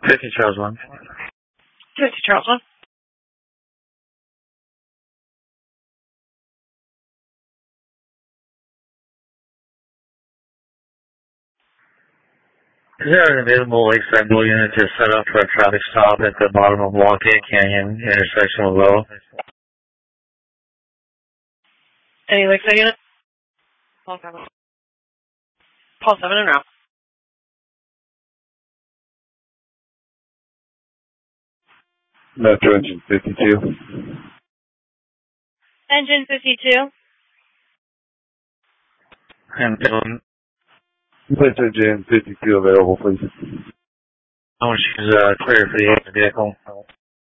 50 Charles 1. 50 Charles 1. Is there an available Lakeside Blue unit to set up for a traffic stop at the bottom of Wildcat Canyon intersection with Willow? Any Lakeside unit? Paul 7 en route. Metro Engine 52. Engine 52. And Metro Engine 52 available, please. how much is clear for the vehicle?